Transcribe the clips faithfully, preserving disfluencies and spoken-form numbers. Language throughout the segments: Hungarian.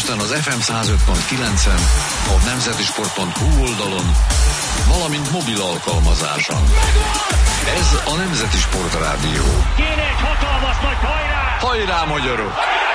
Budapesten az ef em száz öt pont kilencen, a nemzetisport pont hu oldalon, valamint mobil alkalmazáson. Ez a Nemzeti Sport Rádió. Kéne egy hatalmas nagy hajrá! Hajrá, magyarok!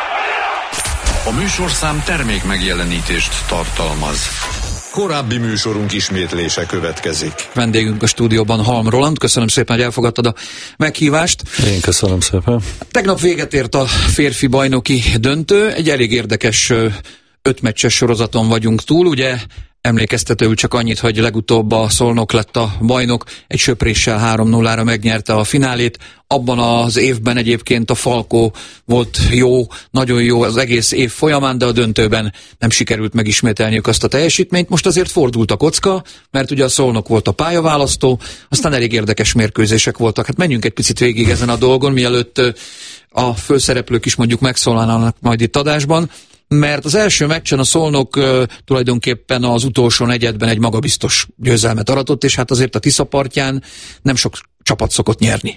A műsorszám termék megjelenítést tartalmaz. Korábbi műsorunk ismétlése következik. Vendégünk a stúdióban Halm Roland. Köszönöm szépen, hogy elfogadtad a meghívást. Én köszönöm szépen. Tegnap véget ért a férfi bajnoki döntő. Egy elég érdekes ötmeccses sorozaton vagyunk túl. Ugye emlékeztetőül csak annyit, hogy legutóbb a Szolnok lett a bajnok, egy söpréssel három nullára megnyerte a finálét. Abban az évben egyébként a Falkó volt jó, nagyon jó az egész év folyamán, de a döntőben nem sikerült megismételniük azt a teljesítményt. Most azért fordult a kocka, mert ugye a Szolnok volt a pályaválasztó, aztán elég érdekes mérkőzések voltak. Hát menjünk egy picit végig ezen a dolgon, mielőtt a főszereplők is mondjuk megszólalnának majd itt adásban. Mert az első meccsen a Szolnok uh, tulajdonképpen az utolsó negyedben egy magabiztos győzelmet aratott, és hát azért a Tisza partján nem sok csapat szokott nyerni.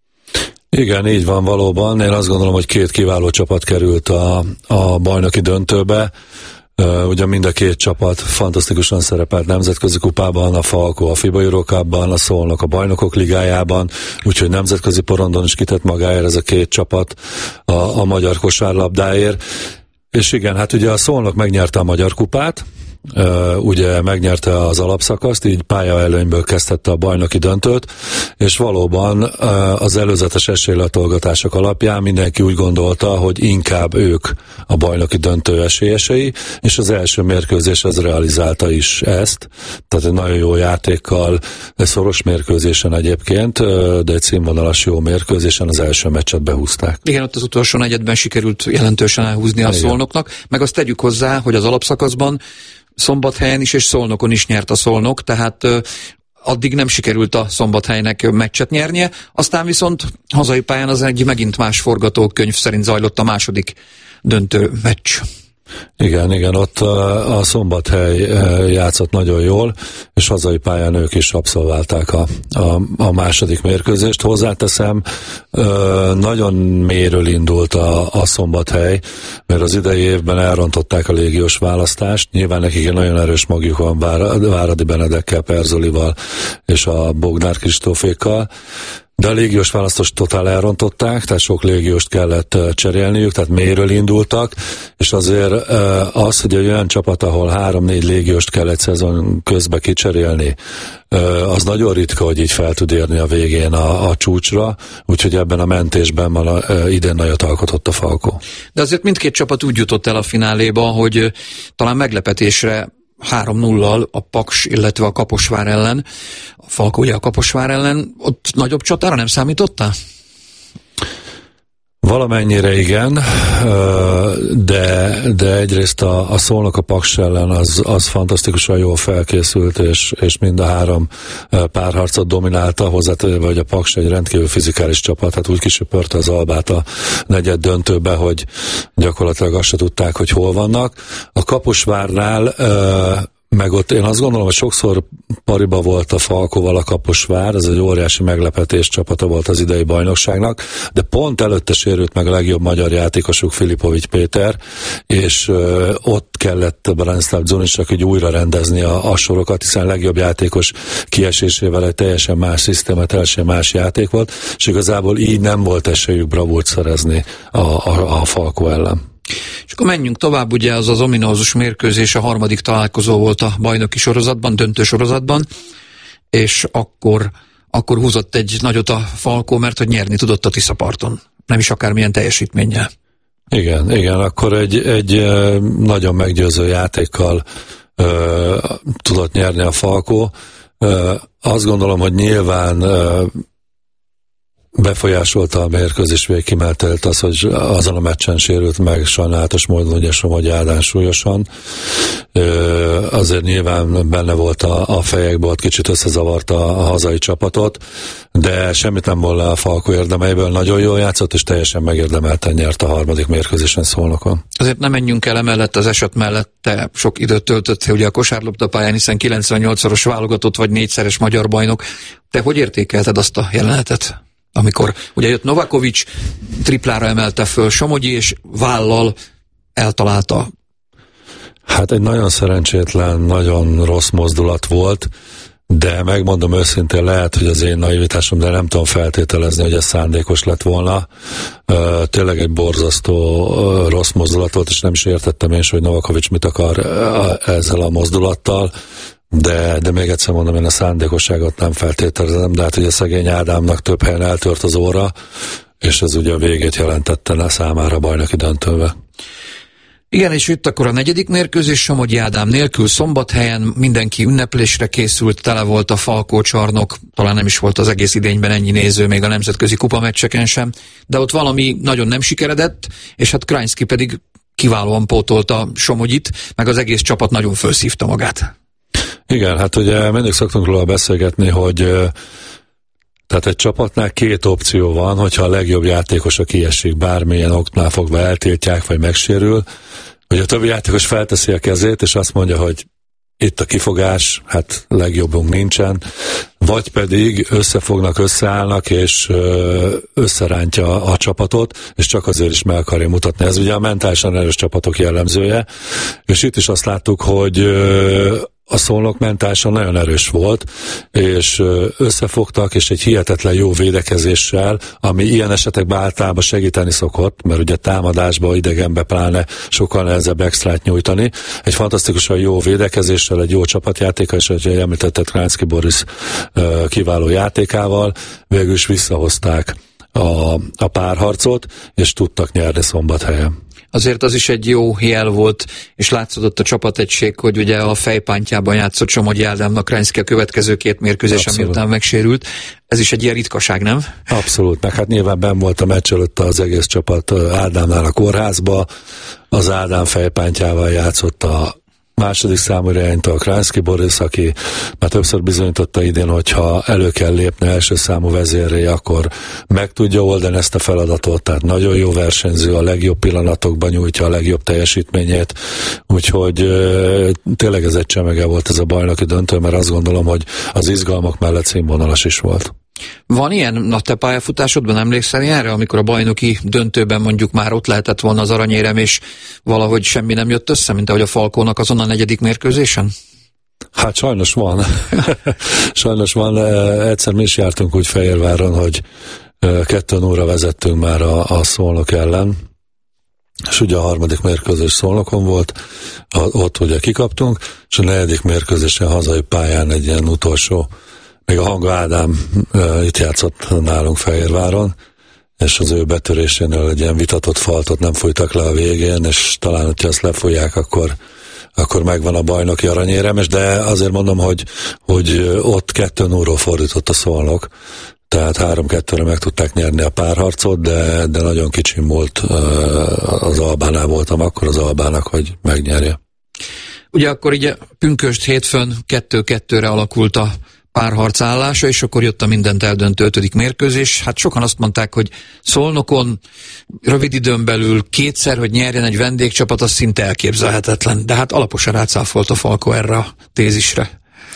Igen, így van valóban. Én azt gondolom, hogy két kiváló csapat került a, a bajnoki döntőbe. Uh, ugye mind a két csapat fantasztikusan szerepelt nemzetközi kupában, a Falkó a FIBA Eurocupban, a Szolnok a Bajnokok Ligájában, úgyhogy nemzetközi porondon is kitett magáért ez a két csapat a, a magyar kosárlabdáért. És igen, hát ugye a Szolnok megnyerte a Magyar Kupát, Uh, ugye megnyerte az alapszakaszt, így pályaelőnyből kezdhette a bajnoki döntőt, és valóban uh, az előzetes esélylatolgatások alapján mindenki úgy gondolta, hogy inkább ők a bajnoki döntő esélyesei, és az első mérkőzés az realizálta is ezt, tehát egy nagyon jó játékkal, egy szoros mérkőzésen egyébként, uh, de egy színvonalas jó mérkőzésen az első meccset behúzták. Igen, ott az utolsó negyedben sikerült jelentősen elhúzni a Igen. Szolnoknak, meg azt tegyük hozzá, hogy az alapszakaszban Szombathelyen is és Szolnokon is nyert a Szolnok, tehát ö, addig nem sikerült a Szombathelynek meccset nyernie, aztán viszont hazai pályán az egy megint más forgatókönyv szerint zajlott a második döntő meccs. Igen, igen, ott a, a Szombathely játszott nagyon jól, és hazai pályán ők is abszolválták a, a, a második mérkőzést. Hozzáteszem, nagyon mélyről indult a, a Szombathely, mert az idei évben elrontották a légiós választást. Nyilván nekik egy nagyon erős magjuk van Váradi Benedekkel, Perzolival és a Bognár Kristófékkal, de a légiós választást totál elrontották, tehát sok légióst kellett cserélniük, tehát mélyről indultak, és azért az, hogy egy olyan csapat, ahol három-négy légióst kell egy szezon közben kicserélni, az nagyon ritka, hogy így fel tud érni a végén a, a csúcsra, úgyhogy ebben a mentésben van a, idén nagyot alkotott a Falkó. De azért mindkét csapat úgy jutott el a fináléba, hogy talán meglepetésre három nullal a Paks, illetve a Kaposvár ellen, a Falkó ugye a Kaposvár ellen, ott nagyobb csatára nem számítottál? Valamennyire igen, de, de egyrészt a, a Szolnok a Paks ellen az, az fantasztikusan jól felkészült, és, és mind a három párharcot dominálta, hozzátéve, hogy a Paks egy rendkívül fizikális csapat, hát úgy kisöpörte az Albát a negyed döntőbe, hogy gyakorlatilag azt se tudták, hogy hol vannak. A Kaposvárnál meg ott én azt gondolom, hogy sokszor pariba volt a Falkóval a Kaposvár, ez egy óriási meglepetés csapata volt az idei bajnokságnak, de pont előtte sérült meg a legjobb magyar játékosuk Filipovics Péter, és ö, ott kellett Branislav Dzunicsnak így újra rendezni a, a sorokat, hiszen a legjobb játékos kiesésével egy teljesen más szisztéma, teljesen más játék volt, és igazából így nem volt esélyük bravúrt szerezni a, a, a Falkó ellen. És akkor menjünk tovább, ugye az az ominózus mérkőzés, a harmadik találkozó volt a bajnoki sorozatban, döntő sorozatban, és akkor, akkor húzott egy nagyot a Falkó, mert hogy nyerni tudott a Tiszaparton, nem is akármilyen teljesítménnyel. Igen, igen, akkor egy, egy nagyon meggyőző játékkal ö, tudott nyerni a Falkó. Ö, azt gondolom, hogy nyilván ö, befolyásolta a mérkőzés végkimenetelt az, hogy azon a meccsen sérült meg sajnálatos módon ugye Somogyi Ádám súlyosan. Ö, azért nyilván benne volt a, a fejekben, ott kicsit összezavarta a hazai csapatot, de semmit nem volt le a Falkó érdemeiből, nagyon jól játszott, és teljesen megérdemelten nyert a harmadik mérkőzésen Szolnokon. Azért nem menjünk el emellett az eset mellett, te sok időt töltöttél ugye a kosárlabdapályán, hiszen kilencvennyolcszoros válogatott vagy négyszeres magyar bajnok. Te hogy értékelted azt a jelenetet? Amikor ugye jött Novakovics, triplára emelte föl Somogyi, és vállal eltalálta Hát egy nagyon szerencsétlen, nagyon rossz mozdulat volt, de megmondom őszintén, lehet, hogy az én naivitásom, de nem tudom feltételezni, hogy ez szándékos lett volna. Uh, tényleg egy borzasztó uh, rossz mozdulat volt, és nem is értettem én, hogy Novakovics mit akar uh, ezzel a mozdulattal, de, de még egyszer mondom, én a szándékosságot nem feltételezem, de hát ugye szegény Ádámnak több helyen eltört az óra, és ez ugye a végét jelentette a számára a bajnoki döntőbe. Igen, és itt akkor a negyedik mérkőzés, Somogyi Ádám nélkül Szombathelyen, mindenki ünneplésre készült, tele volt a Falkó csarnok, talán nem is volt az egész idényben ennyi néző, még a nemzetközi kupameccseken sem, de ott valami nagyon nem sikeredett, és hát Krajnszky pedig kiválóan pótolta Somogyit, meg az egész csapat nagyon felszívta magát. Igen, hát ugye mindig szoktunk róla beszélgetni, hogy tehát egy csapatnál két opció van, hogyha a legjobb játékosa kiesik, bármilyen oknál fogva eltiltják, vagy megsérül, hogy a többi játékos felteszi a kezét, és azt mondja, hogy itt a kifogás, hát legjobbunk nincsen, vagy pedig összefognak, összeállnak, és összerántja a csapatot, és csak azért is meg akarja mutatni. Ez ugye a mentálisan erős csapatok jellemzője, és itt is azt láttuk, hogy a Szolnok mentálisan nagyon erős volt, és összefogtak, és egy hihetetlen jó védekezéssel, ami ilyen esetekben általában segíteni szokott, mert ugye támadásba, idegenbe pláne sokkal nehezebb extrát nyújtani. Egy fantasztikusan jó védekezéssel, egy jó csapatjátéka, és ahogy említetted, Krajnszky Boris kiváló játékával végül is visszahozták a, a párharcot, és tudtak nyerni Szombathelyen. Azért az is egy jó jel volt, és látszott a csapategység, hogy ugye a fejpántjában játszott Somogyi Ádámnak Krajnszky a következő két mérkőzésen, miután megsérült. Ez is egy ilyen ritkaság, nem? Abszolút, meg hát nyilván benn volt a meccs előtt az egész csapat Ádámnál a kórházba, az Ádám fejpántjával játszott a második számú irányító a Krajnszky Boris, aki már többször bizonyította idén, hogyha elő kell lépni első számú vezérré, akkor meg tudja oldani ezt a feladatot, tehát nagyon jó versenyző, a legjobb pillanatokban nyújtja a legjobb teljesítményét, úgyhogy euh, tényleg ez egy csemege volt ez a bajnoki döntő, mert azt gondolom, hogy az izgalmak mellett színvonalas is volt. Van ilyen a te pályafutásodban, emlékszel erre, amikor a bajnoki döntőben mondjuk már ott lehetett volna az aranyérem, és valahogy semmi nem jött össze, mint ahogy a Falkónak azon a negyedik mérkőzésen? Hát sajnos van. sajnos van. Egyszer mi is jártunk úgy Fehérváron, hogy kettő óra vezettünk már a, a Szolnok ellen, és ugye a harmadik mérkőzés Szolnokon volt, ott ugye kikaptunk, és a negyedik mérkőzésen hazai pályán egy ilyen utolsó, még a Hanga Ádám uh, itt játszott nálunk Fehérváron, és az ő betörésénél egy ilyen vitatott faltot nem fújtak le a végén, és talán, hogyha azt lefújják, akkor, akkor megvan a bajnoki aranyéremes, de azért mondom, hogy, hogy ott kettő nullról fordított a Szolnok, tehát három-kettőre meg tudták nyerni a párharcot, de, de nagyon kicsi volt, uh, az Albánál voltam akkor az Albának, hogy megnyerje. Ugye akkor így pünkösd hétfőn kettő-kettőre alakult a párharc állása, és akkor jött a mindent eldöntő ötödik mérkőzés. Hát sokan azt mondták, hogy Szolnokon rövid időn belül kétszer, hogy nyerjen egy vendégcsapat, az szinte elképzelhetetlen. De hát alaposan rácáfolt a Falko erre a tézisre.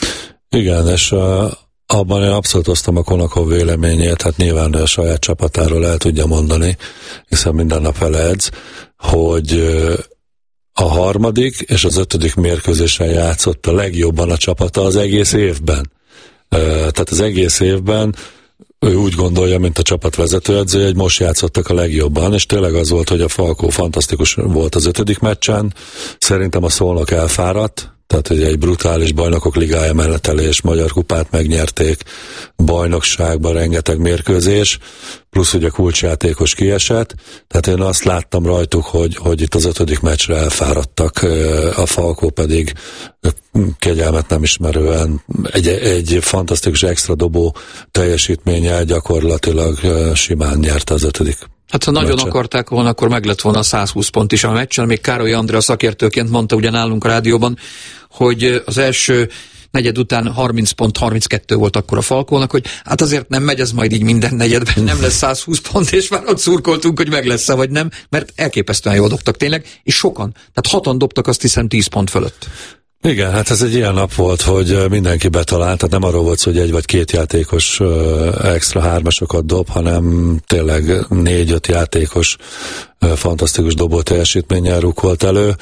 Igen, és uh, abban én abszolút osztom a Konakov véleményét, hát nyilván a saját csapatáról el tudja mondani, hiszen minden nap feledz, hogy uh, a harmadik és az ötödik mérkőzésen játszott a legjobban a csapata az egész évben. Tehát az egész évben ő úgy gondolja, mint a csapat vezetőedző, hogy most játszottak a legjobban, és tényleg az volt, hogy a Falkó fantasztikus volt az ötödik meccsen. Szerintem a Szolnok elfáradt, tehát hogy egy brutális bajnokok ligája menetelés, magyar kupát megnyerték, bajnokságban rengeteg mérkőzés, plusz ugye kulcsjátékos kiesett, tehát én azt láttam rajtuk, hogy, hogy itt az ötödik meccsre elfáradtak, a Falkó pedig kegyelmet nem ismerően egy, egy fantasztikus extra dobó teljesítménnyel gyakorlatilag simán nyerte az ötödik. Hát ha nagyon meccsen akarták volna, akkor meg lett volna a száz húsz pont is a meccsen. Még Károly Andrea szakértőként mondta ugye nálunk a rádióban, hogy az első negyed után harminc pont harminckettő volt akkor a Falkónak, hogy hát azért nem megy ez majd így minden negyedben, nem lesz száz húsz pont, és már ott szurkoltunk, hogy meg lesz-e vagy nem, mert elképesztően jól dobtak tényleg, és sokan, tehát hatan dobtak, azt hiszem tíz pont fölött. Igen, hát ez egy ilyen nap volt, hogy mindenki betalált, tehát nem arról volt szó, hogy egy vagy két játékos extra hármasokat dob, hanem tényleg négy-öt játékos fantasztikus dobó teljesítménnyel rukkolt elő.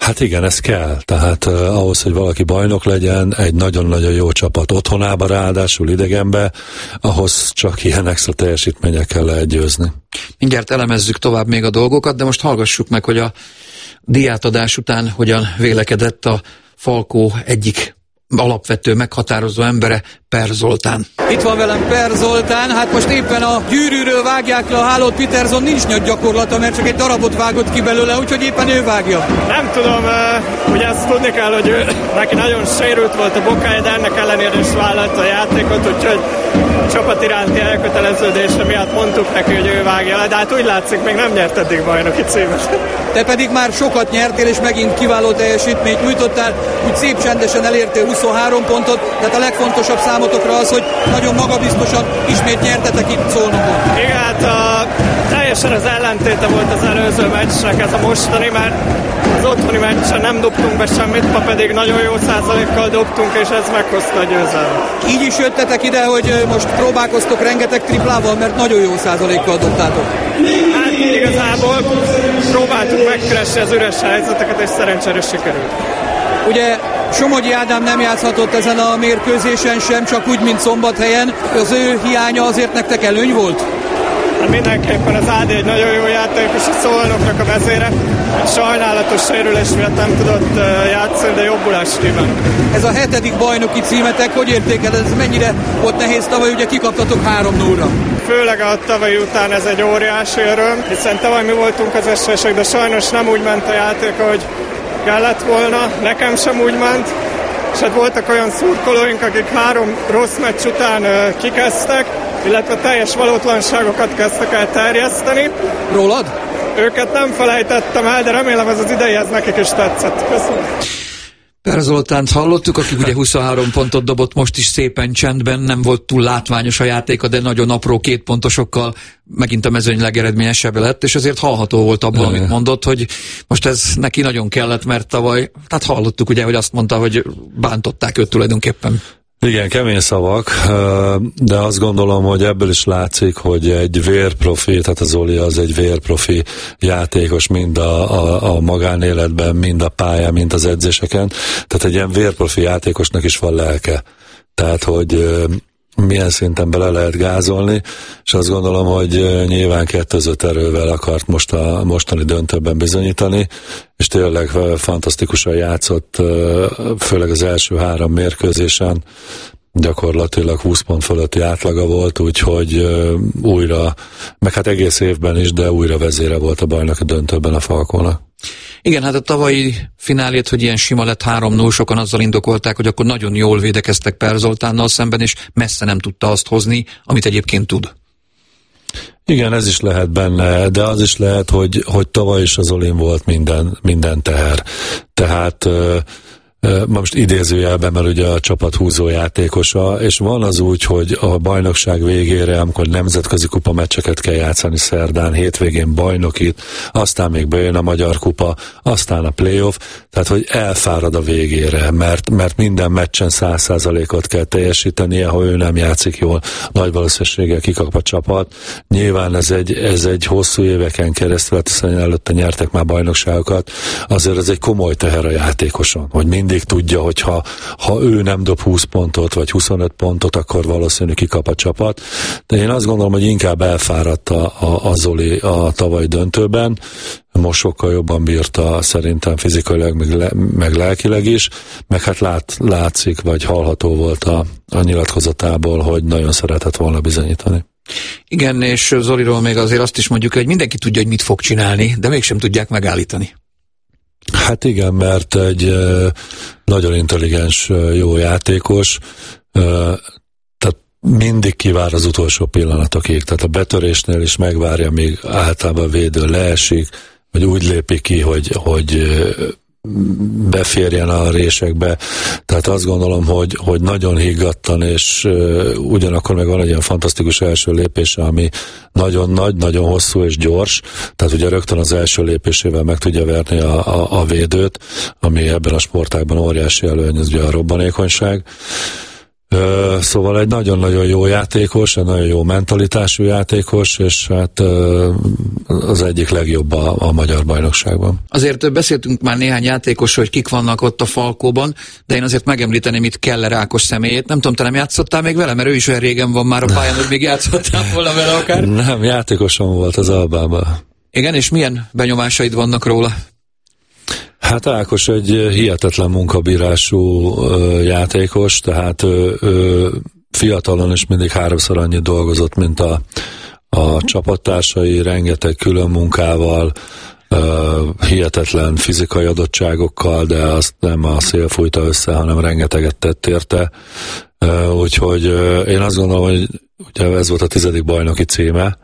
Hát igen, ez kell. Tehát uh, ahhoz, hogy valaki bajnok legyen, egy nagyon-nagyon jó csapat otthonába, ráadásul idegenbe, ahhoz csak ilyen extra teljesítményekkel lehet győzni. Mindjárt elemezzük tovább még a dolgokat, de most hallgassuk meg, hogy a díjátadás után hogyan vélekedett a Falkó egyik alapvető, meghatározó embere, Per Zoltán. Itt van velem Per Zoltán, hát most éppen a gyűrűről vágják le a hálót, Peterson nincs nagy gyakorlata, mert csak egy darabot vágott ki belőle, úgyhogy éppen ő vágja. Nem tudom, ugye azt tudni kell, hogy ő, neki nagyon sérült volt a bokája, de ennek ellenére is vállalta a játékot, úgyhogy a csapat iránti elköteleződése miatt mondtuk neki, hogy ő vágja le, de hát úgy látszik, még nem nyert eddig bajnoki címet. Te pedig már sokat nyertél, és megint kiváló teljesítményt nyújtottál, úgy szép csendesen elértél huszonhárom pontot, tehát a legfontosabb számotokra az, hogy nagyon magabiztosan ismét nyertetek itt Szolnokon. Igen, hát a, teljesen az ellentéte volt az előző meccsnek ez a mostani, mert az otthoni meccsen nem dobtunk be semmit, ma pedig nagyon jó százalékkal dobtunk, és ez meghozta a győzelmet. Így is jöttetek ide, hogy most próbálkoztok rengeteg triplával, mert nagyon jó százalékkal dobtátok. Hát igazából próbáltuk megkeresni az üres helyzeteket, és szerencsére sikerült. Ugye Somogyi Ádám nem játszhatott ezen a mérkőzésen sem, csak úgy, mint Szombathelyen. Az ő hiánya azért nektek előny volt? Hát mindenképpen az Ádi egy nagyon jó játékos, a Szolnoknak a vezére. Egy sajnálatos sérülés miatt nem tudott játszani, de jobbulást kíván. Ez a hetedik bajnoki címetek, hogy értékeled? Ez mennyire volt nehéz tavaly, ugye kikaptatok három nullra? Főleg a tavalyi után ez egy óriási öröm, hiszen tavaly mi voltunk az esélyesek, de sajnos nem úgy ment a játék, ahogy kellett volna, nekem sem úgy ment, és hát voltak olyan szurkolóink, akik három rossz meccs után uh, kikezdtek, illetve teljes valótlanságokat kezdtek el terjeszteni. Rólad? Őket nem felejtettem el, de remélem ez az idei, ez nekik is tetszett. Köszönöm. Per Zoltánt hallottuk, aki ugye huszonhárom pontot dobott, most is szépen csendben, nem volt túl látványos a játéka, de nagyon apró két pontosokkal megint a mezőny legeredményesebb lett, és azért hallható volt abból, amit mondott, hogy most ez neki nagyon kellett, mert tavaly, tehát hallottuk ugye, hogy azt mondta, hogy bántották őt tulajdonképpen. Igen, kemény szavak, de azt gondolom, hogy ebből is látszik, hogy egy vérprofi, tehát az Zoli az egy vérprofi játékos mind a, a, a magánéletben, mind a pályán, mind az edzéseken. Tehát egy ilyen vérprofi játékosnak is van lelke. Tehát, hogy milyen szinten bele lehet gázolni, és azt gondolom, hogy nyilván kettőzött erővel akart most a mostani döntőben bizonyítani, és tényleg fantasztikusan játszott, főleg az első három mérkőzésen, gyakorlatilag húsz pont fölötti átlaga volt, úgyhogy újra, meg hát egész évben is, de újra vezére volt a bajnoki döntőben a Falkónak. Igen, hát a tavalyi finálét, hogy ilyen sima lett három null, sokan azzal indokolták, hogy akkor nagyon jól védekeztek Per Zoltánnal szemben, és messze nem tudta azt hozni, amit egyébként tud. Igen, ez is lehet benne, de az is lehet, hogy, hogy tavaly is az Olin volt minden, minden teher. Tehát most idézőjelben, mert ugye a csapat húzó játékosa, és van az úgy, hogy a bajnokság végére, amikor nemzetközi kupa meccseket kell játszani szerdán, hétvégén bajnokit, aztán még bejön a Magyar Kupa, aztán a playoff, tehát hogy elfárad a végére, mert, mert minden meccsen száz százalékot kell teljesítenie, ha ő nem játszik jól, nagy valószínűséggel kikap a csapat. Nyilván ez egy, ez egy hosszú éveken keresztül, hiszen előtte nyertek már bajnokságokat, azért ez egy komoly teher a játékoson, hogy mind tudja, hogy ha, ha ő nem dob húsz pontot, vagy huszonöt pontot, akkor valószínű kikap a csapat. De én azt gondolom, hogy inkább elfáradt a, a, a Zoli a tavaly döntőben, most sokkal jobban bírta szerintem fizikailag, meg, le, meg lelkileg is, meg hát lát, látszik, vagy hallható volt a, a nyilatkozatából, hogy nagyon szeretett volna bizonyítani. Igen, és Zoliról még azért azt is mondjuk, hogy mindenki tudja, hogy mit fog csinálni, de mégsem tudják megállítani. Hát igen, mert egy uh, nagyon intelligens, uh, jó játékos, uh, tehát mindig kivár az utolsó pillanatokig, tehát a betörésnél is megvárja, míg általában a védő leesik, vagy úgy lépi ki, hogy, hogy uh, beférjen a résekbe. Tehát azt gondolom, hogy, hogy nagyon higgadtan, és uh, ugyanakkor meg van egy ilyen fantasztikus első lépése, ami nagyon nagy, nagyon hosszú és gyors, tehát ugye rögtön az első lépésével meg tudja verni a, a, a védőt, ami ebben a sportágban óriási előny, ez ugye a robbanékonyság. Szóval egy nagyon-nagyon jó játékos, egy nagyon jó mentalitású játékos, és hát az egyik legjobb a, a magyar bajnokságban. Azért beszéltünk már néhány játékosról, hogy kik vannak ott a Falkóban, de én azért megemlíteném itt Keller Ákos személyét. Nem tudom, te nem játszottál még vele, mert ő is olyan régen van már a pályán, hogy még játszottál volna vele akár? Nem, játékosom volt az Albában. Igen, és milyen benyomásaid vannak róla? Hát Ákos egy hihetetlen munkabírású játékos, tehát ő, ő fiatalon is mindig háromszor annyit dolgozott, mint a, a csapattársai, rengeteg külön munkával, hihetetlen fizikai adottságokkal, de azt nem a szél fújta össze, hanem rengeteget tett érte. Úgyhogy én azt gondolom, hogy ugye ez volt a tizedik bajnoki címe,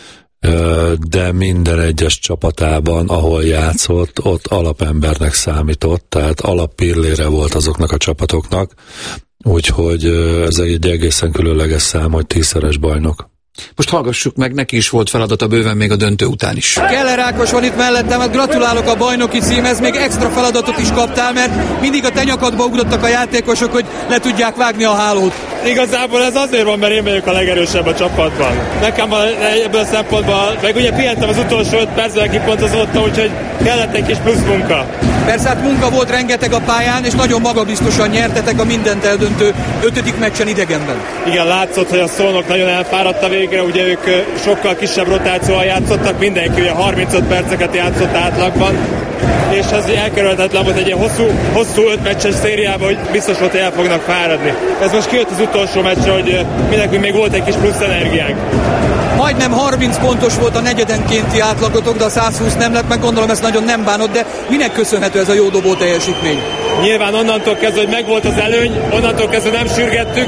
de minden egyes csapatában, ahol játszott, ott alapembernek számított, tehát alappillére volt azoknak a csapatoknak, úgyhogy ez egy egészen különleges szám, hogy tízszeres bajnok. Most hallgassuk meg, neki is volt feladata bőven még a döntő után is. Keller Ákos van itt mellettem, hát gratulálok a bajnoki címhez, még extra feladatot is kaptál, mert mindig a te nyakadba ugrottak a játékosok, hogy le tudják vágni a hálót. Igazából ez azért van, mert én vagyok a legerősebb a csapatban. Nekem ebből a szempontból, meg ugye pihentem az utolsó öt percben kipontozottam, úgyhogy kellett egy kis plusz munka. Persze hát munka volt rengeteg a pályán, és nagyon magabiztosan nyertetek a mindent eldöntő ötödik meccsen idegenben. Igen, látszott, hogy a Szolnok nagyon elfáradt a végre, ugye ők sokkal kisebb rotációval játszottak, mindenki ugye harmincöt perceket játszott átlagban, és ez elkerülhetetlen volt egy ilyen hosszú, hosszú öt meccses szériában, hogy biztos volt, hogy el fognak fáradni. Ez most kijött az utolsó meccsre, hogy mindenki még volt egy kis plusz energiánk. Majdnem harminc pontos volt a negyedenkénti átlagotok, de a száz húsz nem lett meg, gondolom ezt nagyon nem bánod, de minek köszönhető ez a jó dobó teljesítmény? Nyilván onnantól kezdve, hogy megvolt az előny, onnantól kezdve nem sürgettük,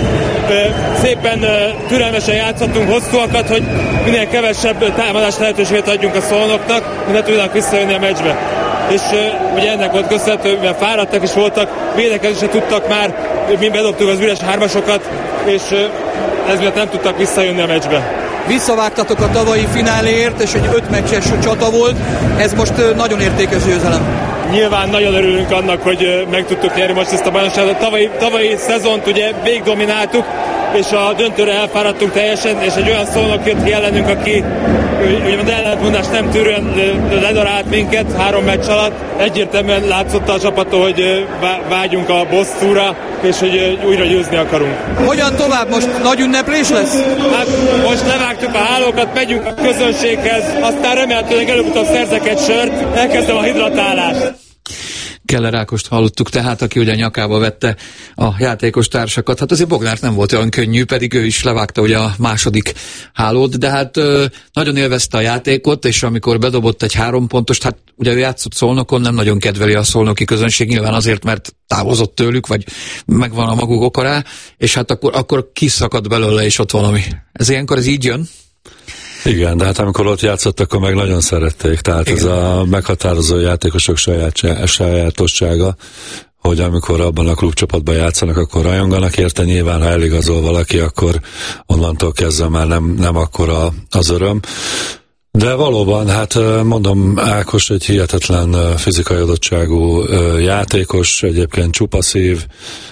szépen türelmesen játszottunk hosszúakat, hogy minél kevesebb támadás lehetőséget adjunk a Szolnoknak, hogy ne tudnak visszajönni a meccsbe. És uh, ugye ennek volt köszönhető, mert fáradtak is voltak, védekezni se tudtak már, mi bedobtuk az üres hármasokat, és uh, ez miatt nem tudtak visszajönni a meccsbe. Visszavágtatok a tavalyi fináléért, és egy öt meccses csata volt, ez most uh, nagyon értékes győzelem. Nyilván nagyon örülünk annak, hogy uh, meg tudtuk nyerni most ezt a bajnokságot. Tavalyi, tavalyi szezont ugye végigdomináltuk, és a döntőre elfáradtunk teljesen, és egy olyan Szolnok jött ki ellenünk, aki úgymond ellentmondást nem tűrően ledarált minket három meccs alatt. Egyértelműen látszott a csapattól, hogy vágyunk a bosszúra, és hogy újra győzni akarunk. Hogyan tovább? Most nagy ünneplés lesz? Hát most levágtuk a hálókat, megyünk a közönséghez, aztán remélhetőleg előbb-utóbb szerzek egy sört, elkezdem a hidratálást. Keller Ákost hallottuk tehát, aki ugye nyakába vette a játékos társakat. Hát azért Bognárt nem volt olyan könnyű, pedig ő is levágta ugye a második hálót, de hát ö, nagyon élvezte a játékot, és amikor bedobott egy három pontost, hát ugye ő játszott Szolnokon, nem nagyon kedveli a szolnoki közönség, nyilván azért, mert távozott tőlük, vagy megvan a maguk oka rá, és hát akkor, akkor kiszakad belőle, és ott valami. Ez ilyenkor ez így jön? Igen, de hát amikor ott játszottak, akkor meg nagyon szerették, tehát igen. Ez a meghatározó játékosok saját, sajátossága, hogy amikor abban a klubcsapatban játszanak, akkor rajonganak érte, nyilván ha eligazol valaki, akkor onnantól kezdve már nem, nem akkora az öröm. De valóban, hát mondom, Ákos egy hihetetlen fizikai adottságú játékos, egyébként csupaszív,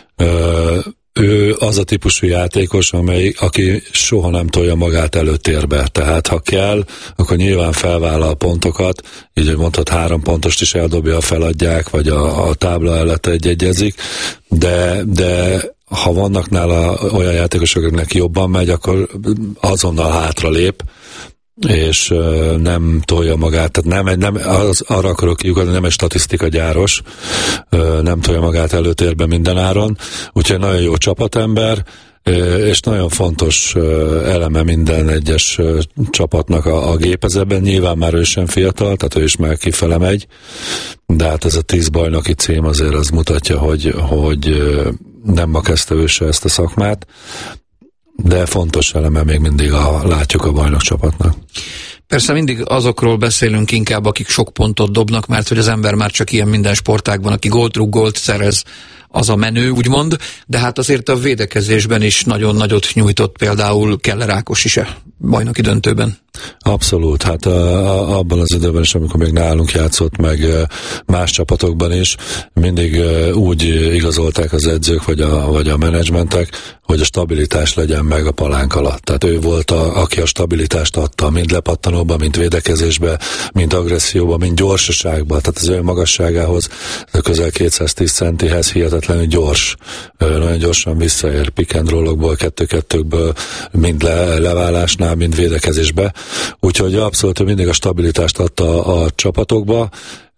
ő az a típusú játékos, amely, aki soha nem tolja magát előtérbe. Tehát ha kell, akkor nyilván felvállal pontokat, így hogy mondhat három pontost is eldobja, a feladják, vagy a, a tábla előtt egy-egyezik, de, de ha vannak nála olyan játékosok, akiknek jobban megy, akkor azonnal hátra lép, és uh, nem tolja magát, tehát nem, nem az, arra akarok kiugodni, nem egy statisztika gyáros, uh, nem tolja magát előtérbe mindenáron, úgyhogy nagyon jó csapatember, uh, és nagyon fontos uh, eleme minden egyes uh, csapatnak a, a gépezetben, nyilván már ő sem fiatal, tehát ő is már kifele megy, de hát ez a tíz bajnoki cím azért az mutatja, hogy, hogy uh, nem ma kezdte ő se ezt a szakmát, de fontos eleme még mindig a, látjuk a bajnokcsapatnak. Persze mindig azokról beszélünk inkább, akik sok pontot dobnak, mert hogy az ember már csak ilyen minden sportágban, aki gólt rúg, gólt szerez, az a menő, úgymond, de hát azért a védekezésben is nagyon nagyot nyújtott például Keller Ákos is a bajnoki döntőben. Abszolút, hát a, a, abban az időben is, amikor még nálunk játszott, meg más csapatokban is, mindig úgy igazolták az edzők, vagy a, vagy a menedzsmentek, hogy a stabilitás legyen meg a palánk alatt. Tehát ő volt, a, aki a stabilitást adta, mind lepattanóba, mind védekezésbe, mind agresszióba, mind gyorsaságba. Tehát az ő magasságához, közel kétszáztíz centihez hihetetlenül gyors, nagyon gyorsan visszaér pick and rollokból, kettő-kettőkből, mind le, leválásnál, mind védekezésbe. Úgyhogy abszolút mindig a stabilitást adta a, a csapatokba,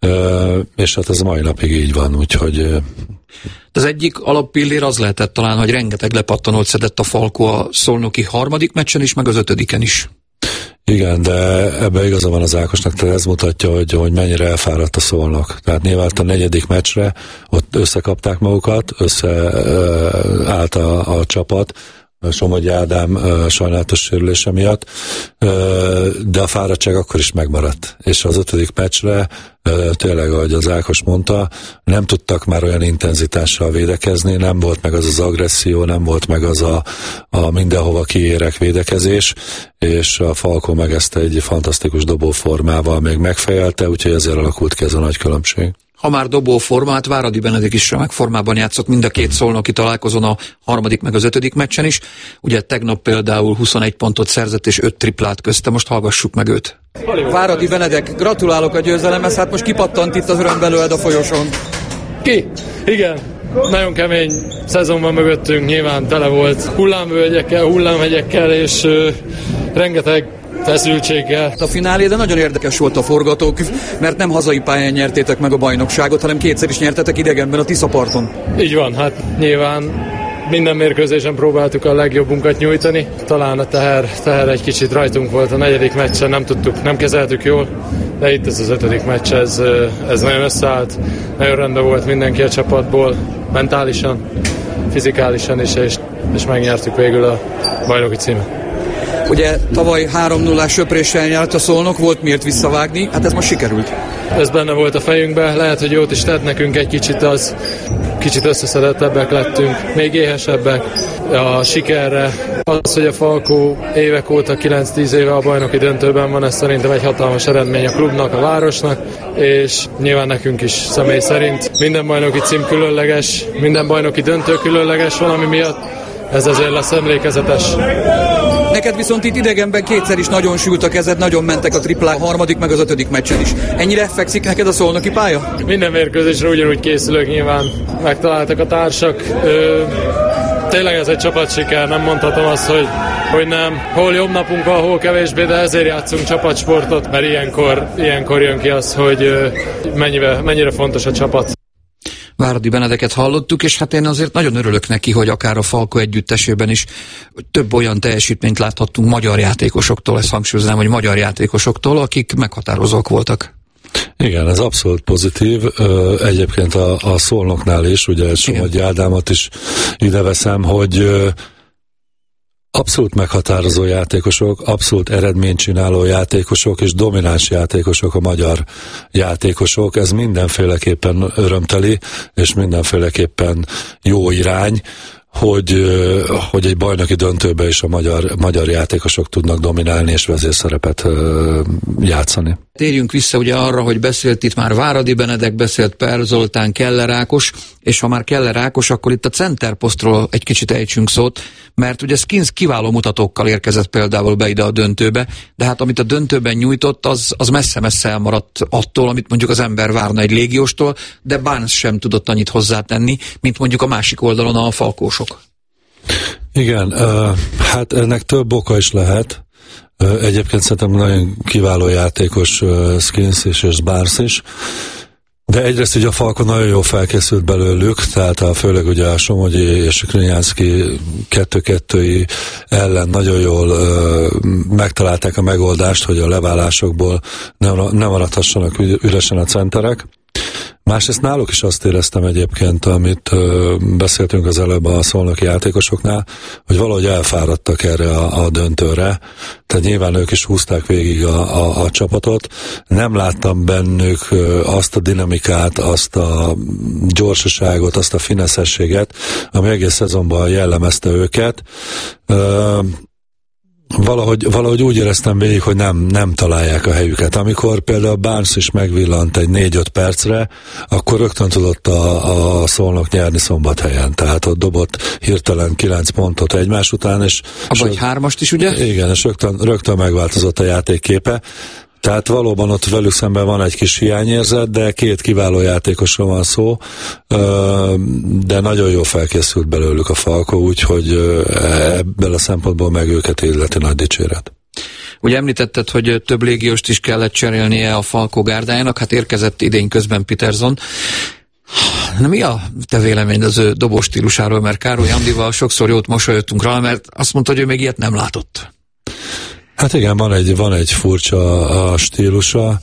és hát ez a mai napig így van, úgyhogy... Az egyik alappillér az lehetett talán, hogy rengeteg lepattanót szedett a Falko a szolnoki harmadik meccsen is, meg az ötödiken is. Igen, de ebben igaza van az Ákosnak, tehát ez mutatja, hogy, hogy mennyire elfáradt a Szolnok. Tehát nyilván a negyedik meccsre ott összekapták magukat, összeállt a, a csapat, Somogyi Ádám uh, sajnálatos sérülése miatt, uh, de a fáradtság akkor is megmaradt. És az ötödik meccsre uh, tényleg, ahogy az Ákos mondta, nem tudtak már olyan intenzitással védekezni, nem volt meg az az agresszió, nem volt meg az a, a mindenhova kiérek védekezés, és a Falko meg ezt egy fantasztikus dobóformával még megfejelte, úgyhogy ezért alakult ki ez a nagy különbség. Ha már dobó formát, Váradi Benedek is remek formában játszott mind a két szolnoki találkozón, a harmadik meg az ötödik meccsen is. Ugye tegnap például huszonegy pontot szerzett és öt triplát közte, most hallgassuk meg őt. Váradi Benedek, gratulálok a győzelemhez, hát most kipattant itt az öröm belőled a folyosón. Ki? Igen. Nagyon kemény szezon van mögöttünk, nyilván tele volt hullámvölgyekkel, hullámhegyekkel és uh, rengeteg feszültséggel. A finálé, de nagyon érdekes volt a forgatókönyv, mert nem hazai pályán nyertétek meg a bajnokságot, hanem kétszer is nyertetek idegenben a Tiszaparton. Így van, hát nyilván minden mérkőzésen próbáltuk a legjobbunkat nyújtani. Talán a teher, teher egy kicsit rajtunk volt a negyedik meccsen, nem tudtuk, nem kezeltük jól, de itt ez az ötödik meccs, ez, ez nagyon összeállt, nagyon rendben volt mindenki a csapatból, mentálisan, fizikálisan is, és, és megnyertük végül a bajnoki címet. Ugye tavaly három nullás söpréssel nyert a Szolnok, volt miért visszavágni, hát ez most sikerült. Ez benne volt a fejünkben, lehet, hogy jót is tett nekünk egy kicsit, az kicsit összeszedettebbek lettünk, még éhesebbek a sikerre. Az, hogy a Falko évek óta, kilenc-tíz éve a bajnoki döntőben van, ez szerintem egy hatalmas eredmény a klubnak, a városnak, és nyilván nekünk is személy szerint. Minden bajnoki cím különleges, minden bajnoki döntő különleges valami miatt, ez azért lesz emlékezetes. Neked viszont itt idegenben kétszer is nagyon sült a kezed, nagyon mentek a triplák, a harmadik meg az ötödik meccsen is. Ennyire fekszik neked a szolnoki pálya? Minden mérkőzésre ugyanúgy készülök, nyilván megtaláltak a társak. Ö, tényleg ez egy csapatsiker, nem mondhatom azt, hogy, hogy nem. Hol jobb napunk van, hol kevésbé, de ezért játszunk csapatsportot, mert ilyenkor, ilyenkor jön ki az, hogy ö, mennyire, mennyire fontos a csapat. Váradi Benedeket hallottuk, és hát én azért nagyon örülök neki, hogy akár a Falko együttesében is több olyan teljesítményt láthattunk magyar játékosoktól, ezt hangsúlyoznám, hogy magyar játékosoktól, akik meghatározók voltak. Igen, ez abszolút pozitív. Egyébként a, a Szolnoknál is, ugye Somogyi Ádámot is ide veszem, hogy abszolút meghatározó játékosok, abszolút eredménycsináló játékosok és domináns játékosok a magyar játékosok. Ez mindenféleképpen örömteli, és mindenféleképpen jó irány, hogy, hogy egy bajnoki döntőben is a magyar, magyar játékosok tudnak dominálni és vezérszerepet játszani. Térjünk vissza ugye arra, hogy beszélt itt már Váradi Benedek, beszélt Per Zoltán, Keller Ákos, és ha már Keller Ákos, akkor itt a centerposztról egy kicsit ejtsünk szót, mert ugye Skins kiváló mutatókkal érkezett például be ide a döntőbe, de hát amit a döntőben nyújtott, az, az messze-messze elmaradt attól, amit mondjuk az ember várna egy légióstól, de Barnes sem tudott annyit hozzátenni, mint mondjuk a másik oldalon a falkósok. Igen, uh, hát ennek több oka is lehet. Uh, egyébként szerintem nagyon kiváló játékos uh, Skins is és Barnes is. De egyrészt ugye a Falko nagyon jól felkészült belőlük, tehát a, főleg ugye a Somogyi és a Kriniánszki kettő-kettői ellen nagyon jól ö, megtalálták a megoldást, hogy a leválásokból nem, nem maradhassanak üresen a centerek. Másrészt náluk is azt éreztem egyébként, amit ö, beszéltünk az előbb a szolnoki játékosoknál, hogy valahogy elfáradtak erre a, a döntőre, tehát nyilván ők is húzták végig a, a, a csapatot. Nem láttam bennük ö, azt a dinamikát, azt a gyorsaságot, azt a fineszességet, ami egész szezonban jellemezte őket. Ö, Valahogy, valahogy úgy éreztem végig, hogy nem, nem találják a helyüket. Amikor például Barnes is megvillant egy négy-öt percre, akkor rögtön tudott a, a Szolnok nyerni Szombathelyen. Tehát ott dobott hirtelen kilenc pontot egymás után, és... Abba egy hármast is, ugye? Igen, és rögtön, rögtön megváltozott a játékképe. Tehát valóban ott velük szemben van egy kis hiányérzet, de két kiváló játékosról van szó, de nagyon jól felkészült belőlük a Falko, úgyhogy ebből a szempontból meg őket illeti nagy dicséret. Ugye említetted, hogy több légióst is kellett cserélnie a Falko gárdájának, hát érkezett idény közben Peterson. Na, mi a te vélemény az ő dobó stílusáról, mert Károly Andival sokszor jót mosolyogtunk rá, mert azt mondta, hogy ő még ilyet nem látott. Hát igen, van egy, van egy furcsa a stílusa.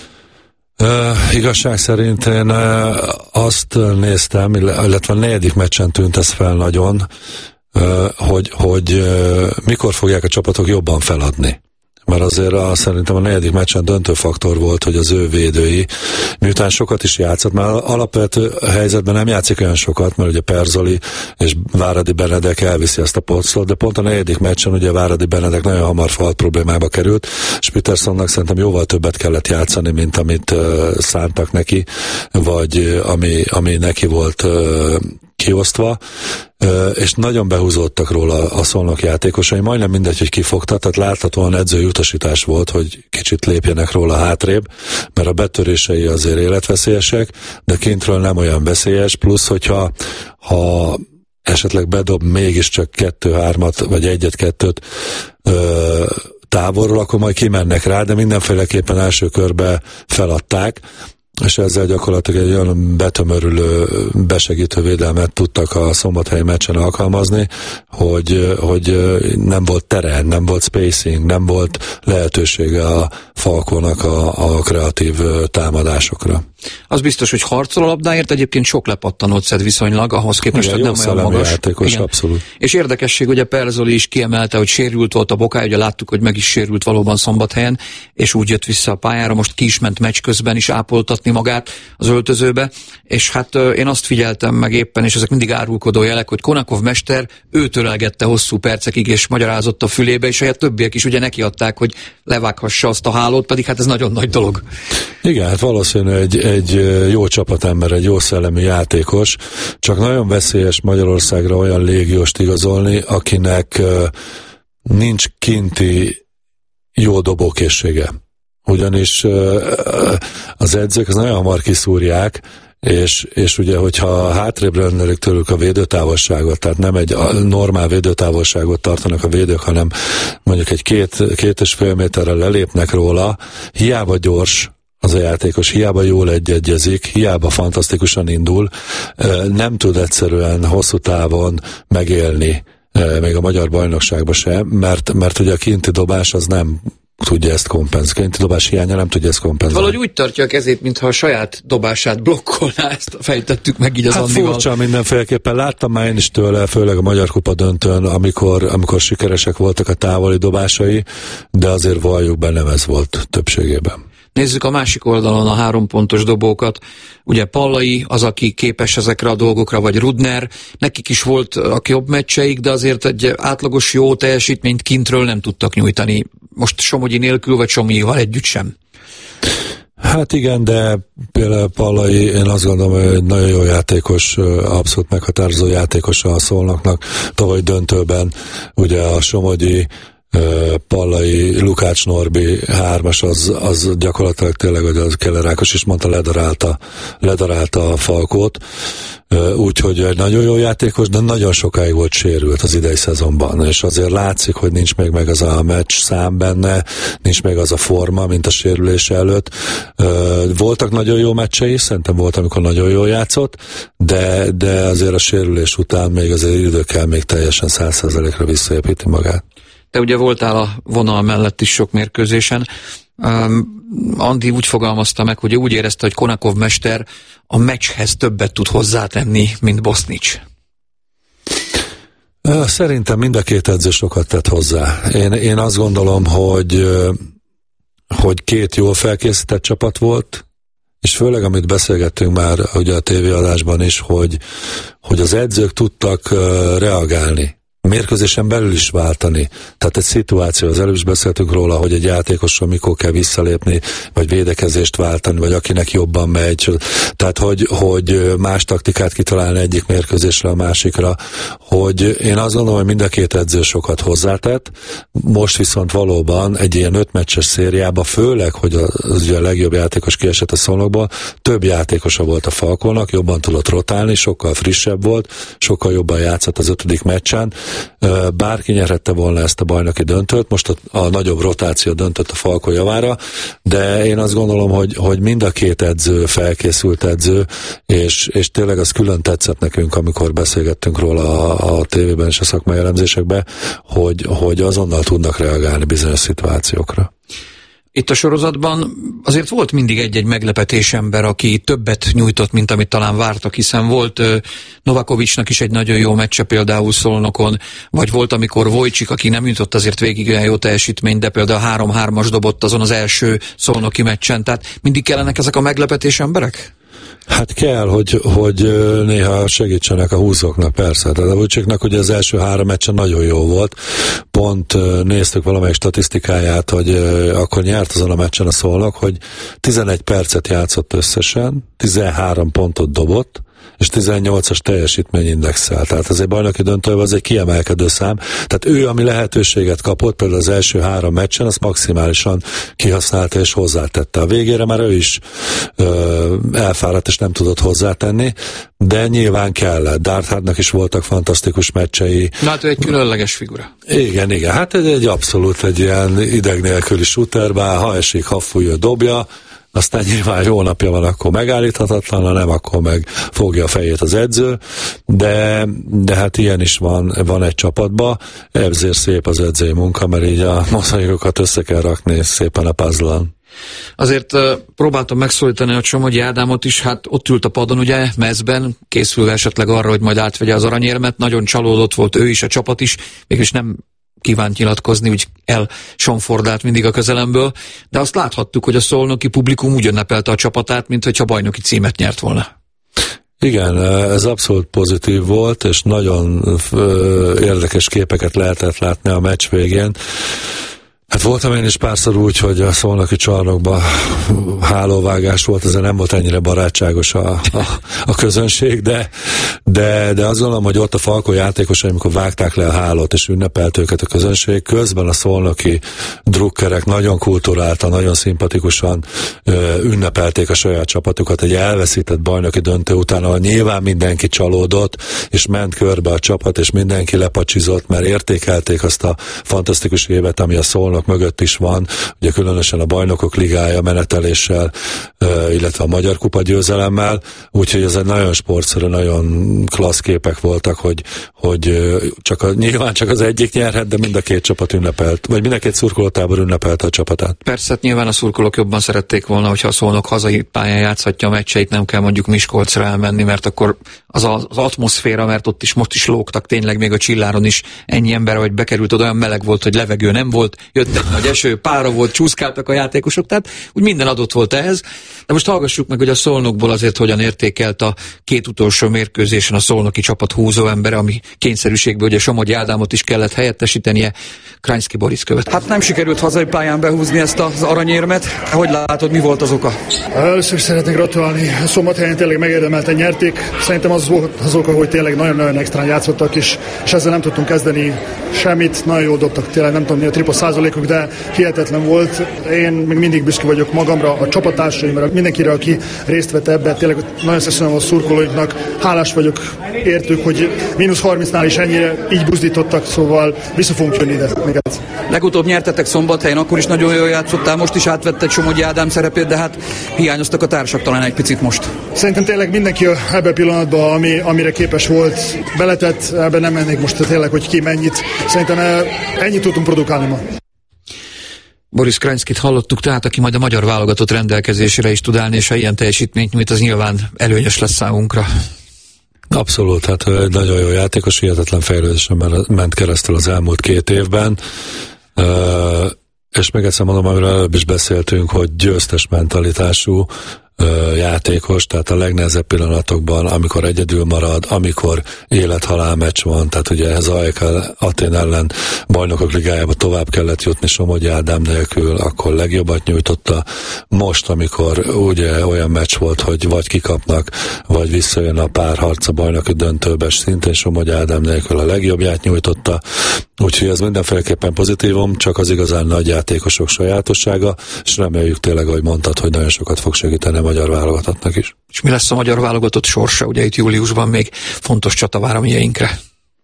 Uh, igazság szerint én uh, azt néztem, illetve a negyedik meccsen tűnt ez fel nagyon, uh, hogy, hogy uh, mikor fogják a csapatok jobban feladni. Mert azért a, szerintem a negyedik meccsen döntő faktor volt, hogy az ő védői, miután sokat is játszott, már alapvető helyzetben nem játszik olyan sokat, mert ugye Perzoli és Váradi Benedek elviszi ezt a posztot, de pont a negyedik meccsen ugye Váradi Benedek nagyon hamar falt problémába került, és Petersonnak szerintem jóval többet kellett játszani, mint amit uh, szántak neki, vagy uh, ami, ami neki volt uh, kiosztva, és nagyon behúzódtak róla a Szolnok játékosai, majdnem mindegy, hogy kifogta, tehát láthatóan edzői utasítás volt, hogy kicsit lépjenek róla hátrébb, mert a betörései azért életveszélyesek, de kintről nem olyan veszélyes, plusz hogyha ha esetleg bedob mégiscsak kettő-hármat, vagy egyet-kettőt távolról, akkor majd kimennek rá, de mindenféleképpen első körbe feladták, és ezzel gyakorlatilag egy olyan betömörülő, besegítő védelmet tudtak a szombathelyi meccsen alkalmazni, hogy, hogy nem volt tere, nem volt spacing, nem volt lehetősége a Falkónak a, a kreatív támadásokra. Az biztos, hogy harcol a labdáért, egyébként sok lepattanót szed viszonylag, ahhoz képest, hogy nem olyan magas. Játékos, abszolút. És érdekesség, ugye Perzoli is kiemelte, hogy sérült volt a bokája, ugye láttuk, hogy meg is sérült valóban Szombathelyen, és úgy jött vissza a pályára, most ki is ment meccs közben is ápoltatni magát az öltözőbe, és hát én azt figyeltem meg éppen, és ezek mindig árulkodó jelek, hogy Konakov mester ő törelgette hosszú percekig, és magyarázott a fülébe, és a többiek is ugye nekiadták, hogy levághassa azt a hálót, pedig hát ez nagyon nagy dolog. Igen, hát valószínűleg egy, egy jó csapatember, egy jó szellemű játékos, csak nagyon veszélyes Magyarországra olyan légióst igazolni, akinek nincs kinti jó dobókészsége. Ugyanis az edzők az nagyon hamar kiszúrják, és, és ugye, hogyha hátrébb rendelik tőlük a védőtávolságot, tehát nem egy normál védőtávolságot tartanak a védők, hanem mondjuk egy két, két és fél méterrel lelépnek róla, hiába gyors az a játékos, hiába jól egyegyezik, hiába fantasztikusan indul, nem tud egyszerűen hosszú távon megélni, még a magyar bajnokságban sem, mert, mert ugye a kinti dobás az nem tudja ezt kompenzálni. Kinti dobás hiánya nem tudja ezt kompenzálni. Valahogy úgy tartja a kezét, mintha a saját dobását blokkolná, ezt fejtettük meg így az hát Andival. Furcsa mindenféleképpen. Láttam már én is tőle, főleg a Magyar Kupa döntőn, amikor, amikor sikeresek voltak a távoli dobásai, de azért valljuk be, nem ez volt többségében. Nézzük a másik oldalon a három pontos dobókat. Ugye Pallai az, aki képes ezekre a dolgokra, vagy Rudner, nekik is volt a jobb meccseik, de azért egy átlagos jó teljesítményt kintről nem tudtak nyújtani. Most Somogyi nélkül, vagy Somogyival együtt sem. Hát igen, de például Pallai, én azt gondolom, hogy egy nagyon jó játékos, abszolút meghatározó játékos a Szolnoknak. Tavaly döntőben ugye a Somogyi, Pallai, Lukács Norbi hármas, az, az gyakorlatilag tényleg, hogy az Keller Ákos is mondta, ledarálta, ledarálta a Falkót, úgyhogy egy nagyon jó játékos, de nagyon sokáig volt sérült az idei szezonban, és azért látszik, hogy nincs még meg az a meccs szám benne, nincs meg az a forma, mint a sérülés előtt. Voltak nagyon jó meccsei, szerintem volt, amikor nagyon jól játszott, de, de azért a sérülés után még azért idő kell még teljesen száz százalékra visszaépíti magát. Te ugye voltál a vonal mellett is sok mérkőzésen. Andi úgy fogalmazta meg, hogy úgy érezte, hogy Konakov mester a meccshez többet tud hozzátenni, mint Bosnić. Szerintem mind a két edző sokat tett hozzá. Én, én azt gondolom, hogy, hogy két jól felkészített csapat volt, és főleg, amit beszélgettünk már ugye a tévéadásban is, hogy, hogy az edzők tudtak reagálni. A mérkőzésen belül is váltani. Tehát egy szituáció, az előbb is beszéltünk róla, hogy egy játékosról mikor kell visszalépni, vagy védekezést váltani, vagy akinek jobban megy. Tehát, hogy, hogy más taktikát kitalálni egyik mérkőzésre a másikra. Hogy én azt gondolom, hogy mind a két edző sokat hozzátett. Most viszont valóban egy ilyen öt meccses szériában, főleg, hogy az ugye a legjobb játékos kiesett a Szolnokból, több játékosa volt a Falkónak, jobban tudott rotálni, sokkal frissebb volt, sokkal jobban játszott az ötödik meccsen. Bárki nyerhette volna ezt a bajnoki döntőt, most a, a nagyobb rotáció döntött a Falkó javára, de én azt gondolom, hogy, hogy mind a két edző felkészült edző, és, és tényleg az külön tetszett nekünk, amikor beszélgettünk róla a, a tévében és a szakmai elemzésekben, hogy, hogy azonnal tudnak reagálni bizonyos szituációkra. Itt a sorozatban azért volt mindig egy-egy meglepetés ember, aki többet nyújtott, mint amit talán vártak, hiszen volt uh, Novakovicsnak is egy nagyon jó meccse például Szolnokon, vagy volt, amikor Vojcsik, aki nem jutott azért végig olyan jó teljesítményt, de például három-hármas dobott azon az első szolnoki meccsen, tehát mindig kellenek ezek a meglepetés emberek? Hát kell, hogy, hogy néha segítsenek a húzóknak, persze. De a Vujciknak ugye az első három meccsen nagyon jó volt. Pont néztük valamelyik statisztikáját, hogy akkor nyert azon a meccsen a Szolnok, hogy tizenegy percet játszott összesen, tizenhárom pontot dobott, és tizennyolcas teljesítményindexel. Tehát ez egy bajnoki döntőben az egy kiemelkedő szám. Tehát ő, ami lehetőséget kapott, például az első három meccsen, azt maximálisan kihasználta és hozzátette. A végére már ő is ö, elfáradt és nem tudott hozzátenni, de nyilván kellett. Darthardnak is voltak fantasztikus meccsei. Na hát ő egy különleges figura. Igen, igen. Hát egy, egy abszolút egy ilyen ideg nélküli shooter, bár ha esik, ha fúj, dobja. Aztán nyilván jó napja van, akkor megállíthatatlan, ha nem, akkor meg fogja a fejét az edző, de, de hát ilyen is van, van egy csapatban, ezért szép az edzői munka, mert így a mozaikokat össze kell rakni szépen a puzzle-on. Azért uh, próbáltam megszólítani a Somogyi Ádámot is, hát ott ült a padon ugye, mezben, készülve esetleg arra, hogy majd átvegye az aranyérmet, nagyon csalódott volt ő is, a csapat is, mégis nem kívánt nyilatkozni, úgy elsonfordált mindig a közelemből, de azt láthattuk, hogy a szolnoki publikum úgy ünnepelte a csapatát, mint hogyha bajnoki címet nyert volna. Igen, ez abszolút pozitív volt, és nagyon érdekes képeket lehetett látni a meccs végén. Hát voltam én is párszor úgy, hogy a szolnoki csarnokban hálóvágás volt, ezzel nem volt ennyire barátságos a, a, a közönség, de, de, de azt gondolom, hogy ott a Falkó játékosai, amikor vágták le a hálót és ünnepelt őket a közönség, közben a szolnoki drukkerek nagyon kulturáltan, nagyon szimpatikusan ö, ünnepelték a saját csapatukat egy elveszített bajnoki döntő után, ahol nyilván mindenki csalódott, és ment körbe a csapat, és mindenki lepacsizott, mert értékelték azt a fantasztikus évet, ami a Szolnok mögött is van, ugye különösen a Bajnokok Ligája meneteléssel, illetve a Magyar Kupa győzelemmel, úgyhogy ez egy nagyon sportszerű, nagyon klassz képek voltak, hogy, hogy csak a, nyilván csak az egyik nyerhet, de mind a két csapat ünnepelt, vagy mind a két szurkolótábor ünnepelte a csapatát. Persze, nyilván a szurkolók jobban szerették volna, hogyha a Szolnok hazai pályán játszhatja a meccseit, nem kell mondjuk Miskolcra elmenni, mert akkor az a, az atmoszféra, mert ott is most is lógtak, tényleg még a Csilláron is ennyi ember, hogy bekerült oda, olyan meleg volt, hogy levegő nem volt, jött egy nagy eső, pára volt, csúszkáltak a játékosok, tehát úgy minden adott volt ehhez. De most hallgassuk meg, hogy a Szolnokból azért hogyan értékelt a két utolsó mérkőzésen a szolnoki csapat húzó embere, ami kényszerűségből ugye Somogyi Ádámot is kellett helyettesítenie, Krajnszky Boris követ. Hát nem sikerült hazai pályán behúzni ezt az aranyérmet. Hogy látod, mi volt az oka? Először szeretnék gratulálni. Szombathelyen tényleg megérdemelten nyerték. Szerintem az volt az oka, hogy tényleg nagyon-nagyon extrán játszottak, és, és ezzel nem tudtunk kezdeni semmit. Nagyon jól dobtak, tényleg nem tudom mi a tripla százalékuk, de hihetetlen volt. Én még mindig büszke vagyok magamra, a csapattársaimra, mindenkire, aki részt vett ebbe. Tényleg nagyon köszönöm a szurkolóinknak. Hálás vagyok értük, hogy mínusz harmincnál is ennyire így buzdítottak, szóval vissza fogunk jönni ide. Még ez. Legutóbb nyertetek Szombathelyen, akkor is nagyon jól játszottál, most is átvetted Somogyi Ádám szerepét, de hát hiányoztak a társak talán egy picit most. Szerintem tényleg mindenki ebben a pillanatban, ami, amire képes volt, beletett, ebben nem mennék most tényleg, hogy ki mennyit. Szerintem ennyit tudtunk produkálni ma. Boris Krajnskit hallottuk, tehát aki majd a magyar válogatott rendelkezésére is tud állni, és ha ilyen teljesítményt nyújt, az nyilván előnyös lesz számunkra. Abszolút, hát egy nagyon jó játékos, hihetetlen fejlődésen ment keresztül az elmúlt két évben, uh, és még egyszer mondom, amiről előbb is beszéltünk, hogy győztes mentalitású uh, játékos, tehát a legnehezebb pillanatokban, amikor egyedül marad, amikor élet-halál meccs van, tehát ugye ehhez a á e ká Atén ellen bajnokok ligájába tovább kellett jutni Somogyi Ádám nélkül, akkor legjobbat nyújtotta. Most, amikor ugye olyan meccs volt, hogy vagy kikapnak, vagy visszajön a párharc a bajnoki döntőbe, szintén Somogyi Ádám nélkül a legjobbját nyújtotta. Úgyhogy ez mindenféleképpen pozitívum, csak az igazán nagy játékosok sajátossága, és reméljük tényleg, ahogy mondtad, hogy nagyon sokat fog segíteni a magyar válogatottnak is. És mi lesz a magyar válogatott sorsa? Ugye itt júliusban még fontos csata vár a mieinkre.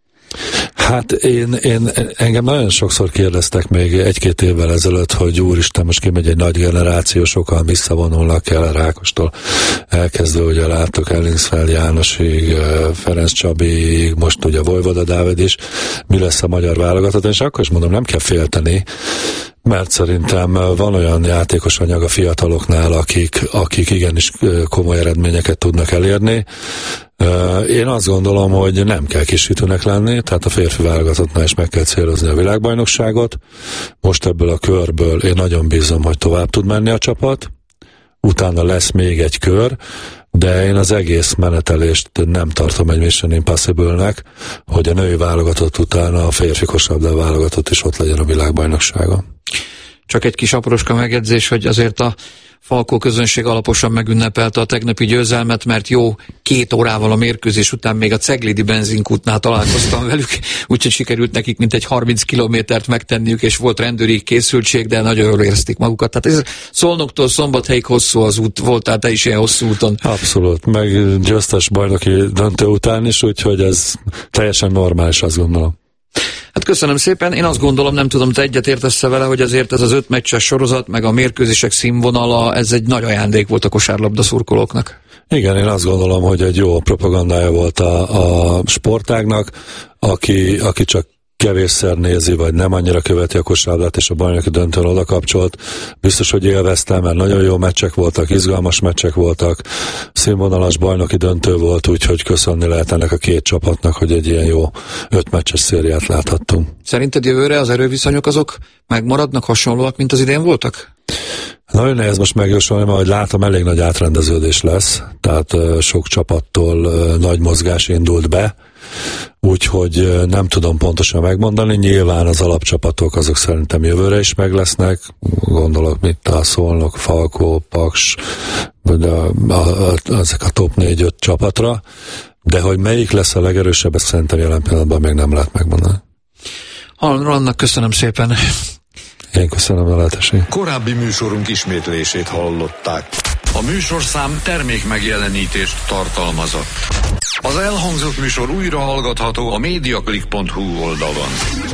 Hát én, én, engem nagyon sokszor kérdeztek még egy-két évvel ezelőtt, hogy úristen, most kimegy egy nagy generáció, sokan visszavonulnak el Rákostól. Elkezdve ugye láttuk Ellingsfeld Jánosig, Ferenc Csabiig, most ugye Vojvoda Dávid is. Mi lesz a magyar válogatott? És akkor is mondom, nem kell félteni, mert szerintem van olyan játékos anyag a fiataloknál, akik, akik igenis komoly eredményeket tudnak elérni. Én azt gondolom, hogy nem kell kisütőnek lenni, tehát a férfi válogatottnál is meg kell célozni a világbajnokságot. Most ebből a körből én nagyon bízom, hogy tovább tud menni a csapat. Utána lesz még egy kör, de én az egész menetelést nem tartom egy Mission Impossible-nek, hogy a női válogatott utána a férfi kosárlabda válogatott is ott legyen a világbajnokságon. Csak egy kis apróska megjegyzés, hogy azért a Falkó közönség alaposan megünnepelte a tegnapi győzelmet, mert jó két órával a mérkőzés után még a ceglidi benzinkútnál találkoztam velük, úgyhogy sikerült nekik mintegy harminc kilométert megtenniük, és volt rendőri készültség, de nagyon jól érezték magukat. Tehát ez Szolnoktól Szombathelyig hosszú az út, voltál te is ilyen hosszú úton. Abszolút, meg győztes bajnoki döntő után is, úgyhogy ez teljesen normális, azt gondolom. Hát köszönöm szépen. Én azt gondolom, nem tudom, te egyet értesz vele, hogy azért ez az öt meccses sorozat, meg a mérkőzések színvonala, ez egy nagy ajándék volt a kosárlabda szurkolóknak. Igen, én azt gondolom, hogy egy jó propagandája volt a, a sportágnak, aki, aki csak kevésszer nézi, vagy nem annyira követi a kosárlabdát, és a bajnoki döntőn oda kapcsolt. Biztos, hogy élveztem, mert nagyon jó meccsek voltak, izgalmas meccsek voltak, színvonalas bajnoki döntő volt, úgyhogy köszönni lehet ennek a két csapatnak, hogy egy ilyen jó öt meccses szériát láthattunk. Szerinted jövőre az erőviszonyok azok megmaradnak, hasonlóak, mint az idén voltak? Nagyon nehéz most megjósolni, mert ahogy látom, elég nagy átrendeződés lesz, tehát sok csapattól nagy mozgás indult be, úgyhogy nem tudom pontosan megmondani. Nyilván az alapcsapatok azok szerintem jövőre is meg lesznek, gondolok mit a Szolnok, Falkó, Paks, de a, a, ezek a top négy-öt csapatra, de hogy melyik lesz a legerősebb, ezt szerintem jelen pillanatban még nem lehet megmondani. Halon Rolandnak köszönöm szépen. Én köszönöm a lehetőséget. Korábbi műsorunk ismétlését hallották. A műsorszám termék megjelenítést tartalmazott. Az elhangzott műsor újra hallgatható a mediaclick pont hu oldalon.